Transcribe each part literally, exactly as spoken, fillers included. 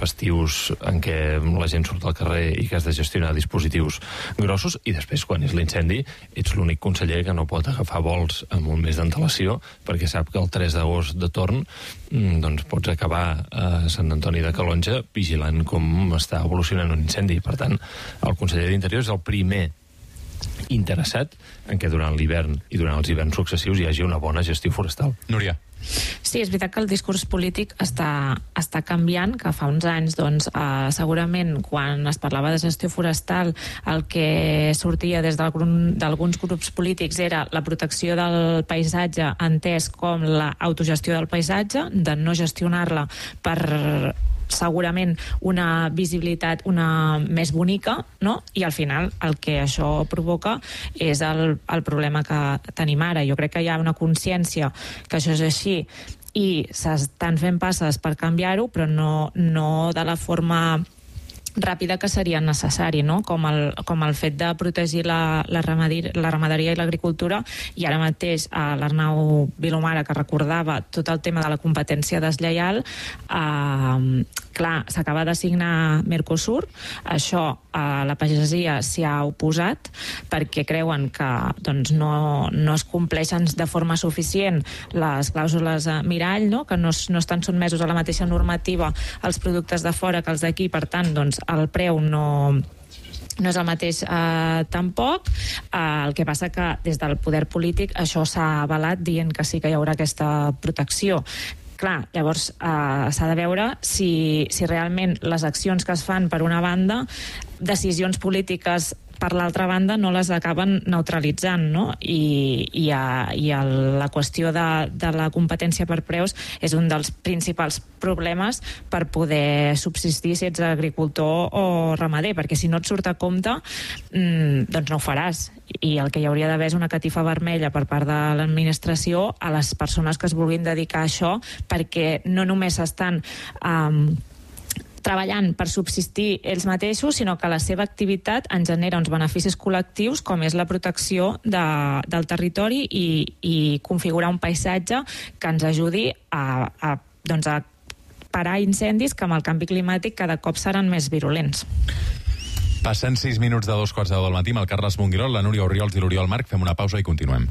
festius en què la gent surt al carrer i que has de gestionar dispositius grossos, i després, quan és l'incendi, ets l'únic conseller que no pot agafar vols amb un mes d'antelació, perquè sap que el tres d'agost de torn doncs pots acabar a Sant Antoni de Calonge vigilant com està evolucionant un incendi. Per tant, el conseller d'Interior és el primer interessat en què durant l'hivern i durant els hiverns successius hi hagi una bona gestió forestal. Núria. Sí, és veritat que el discurs polític està, està canviant, que fa uns anys doncs, eh, segurament quan es parlava de gestió forestal el que sortia des d'alguns grups polítics era la protecció del paisatge entès com l'autogestió del paisatge, de no gestionar-la per segurament una visibilitat una més bonica, no? I al final el que això provoca és el, el problema que tenim ara. Jo crec que hi ha una consciència que això és així i s'estan fent passes per canviar-ho, però no, no de la forma ràpida que seria necessari, no? Com el, com el fet de protegir la, la, ramaderia, la ramaderia i l'agricultura, i ara mateix eh, l'Arnau Vilomara, que recordava tot el tema de la competència deslleial, eh, clar, s'acaba de signar Mercosur, això eh, la pagesia s'hi ha oposat perquè creuen que doncs, no, no es compleixen de forma suficient les clàusules eh, mirall, no? Que no, no estan sotmesos a la mateixa normativa els productes de fora que els d'aquí, per tant, doncs, el preu no, no és el mateix eh, tampoc. Eh, el que passa que des del poder polític això s'ha avalat dient que sí que hi haurà aquesta protecció. Clar, llavors eh, s'ha de veure si, si realment les accions que es fan per una banda, decisions polítiques per l'altra banda no les acaben neutralitzant, no? I, i, a, i a la qüestió de, de la competència per preus és un dels principals problemes per poder subsistir si ets agricultor o ramader, perquè si no et surt a compte mmm, doncs no ho faràs, i el que hi hauria d'haver és una catifa vermella per part de l'administració a les persones que es vulguin dedicar a això, perquè no només estan um, treballant per subsistir ells mateixos, sinó que la seva activitat en genera uns beneficis col·lectius, com és la protecció de, del territori i, i configurar un paisatge que ens ajudi a, a, doncs a parar incendis que amb el canvi climàtic cada cop seran més virulents. Passen sis minuts de dos quarts de deu del matí amb el Carles Monguirol, la Núria Orriols i l'Oriol Marc. Fem una pausa i continuem.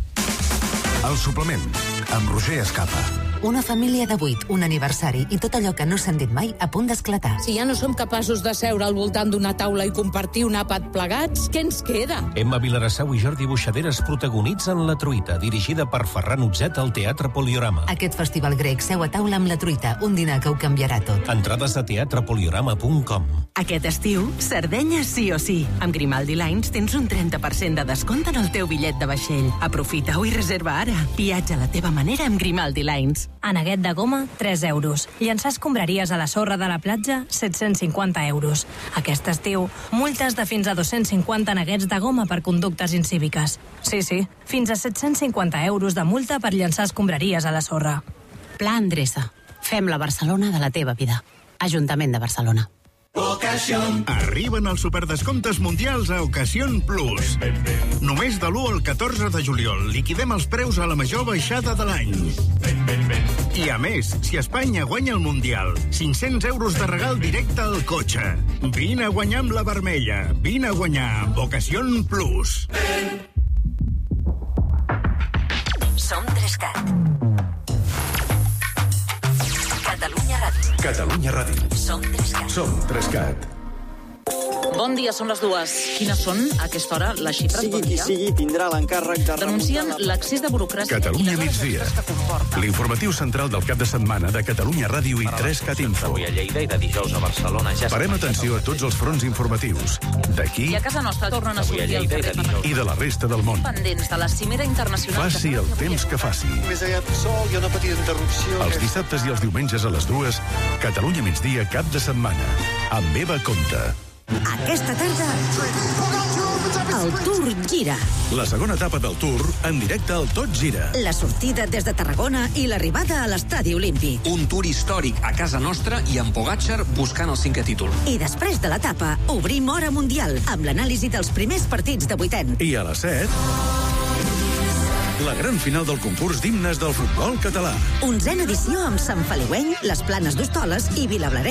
El suplement, amb Roger Escapa. Una família de vuit, un aniversari i tot allò que no s'han dit mai a punt d'esclatar. Si ja no som capaços de seure al voltant d'una taula i compartir un àpat plegats, què ens queda? Emma Vilarassau i Jordi Buixaderes protagonitzen La Truita, dirigida per Ferran Utzet al Teatre Poliorama. Aquest festival grec seu a taula amb La Truita, un dinar que ho canviarà tot. Entrades a teatre poliorama punt com. Aquest estiu, Sardenya sí o sí. Amb Grimaldi Lines tens un trenta per cent de descompte en el teu bitllet de vaixell. Aprofita-ho i reserva ara. Viatja a la teva manera amb Grimaldi Lines. Aneguet de goma, tres euros. Llançar escombraries a la sorra de la platja, set-cents cinquanta euros. Aquest estiu, multes de fins a dos-cents cinquanta aneguets de goma per conductes incíviques. Sí, sí, fins a set-cents cinquanta euros de multa per llançar escombraries a la sorra. Pla Endreça. Fem la Barcelona de la teva vida. Ajuntament de Barcelona. Ocasión. Arriben els superdescomptes mundials a Ocasión Plus. Només de l'u al catorze de juliol liquidem els preus a la major baixada de l'any. I a més, si Espanya guanya el Mundial, cinc-cents euros de regal directe al cotxe. Vine a guanyar amb la vermella. Vine a guanyar amb Ocasión Plus. Som Trescat. Catalunya Ràdio. Catalunya Ràdio. Som Trescat. Som Trescat. Bon dia, són les dues. Quines són, a aquesta hora, les xifres? Sigui qui sigui, tindrà l'encàrrec de... Denuncien l'accés de burocràcia... Catalunya migdia. L'informatiu central del cap de setmana de Catalunya Ràdio i Trescat Info. Avui a Lleida i de dijous a Barcelona. Ja Parem atenció a tots els fronts informatius. D'aquí... I a casa nostra tornen a sortir al carrer. I de la resta del món. Pendents de la cimera internacional... Faci el temps que faci. Més allà del sol, hi ha una petita interrupció... Els dissabtes i els diumenges a les dues, Catalunya migdia cap de setmana. Amb Eva Comte. Aquesta tarda, el Tour gira. La segona etapa del Tour, en directe al Tot Gira. La sortida des de Tarragona i l'arribada a l'Estadi Olímpic. Un Tour històric a casa nostra i amb Pogačar buscant el cinquè títol. I després de l'etapa, obrim Hora Mundial, amb l'anàlisi dels primers partits de vuitens. I a les set... la gran final del concurs d'himnes del futbol català. Onzena edició amb Sant Feliueny, les Planes d'Hostoles i Vilablareix.